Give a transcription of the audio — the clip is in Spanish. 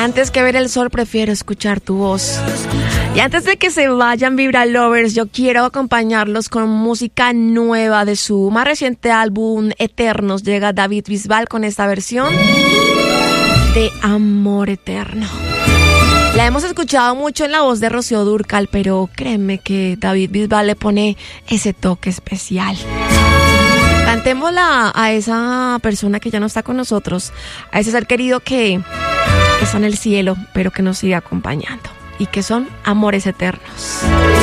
Antes que ver el sol, prefiero escuchar tu voz. Y antes de que se vayan Vibra Lovers, yo quiero acompañarlos con música nueva de su más reciente álbum Eternos. Llega David Bisbal con esta versión de Amor Eterno. La hemos escuchado mucho en la voz de Rocío Dúrcal, pero créeme que David Bisbal le pone ese toque especial. Cantémosla a esa persona que ya no está con nosotros, a ese ser querido que está en el cielo, pero que nos sigue acompañando, y que son amores eternos.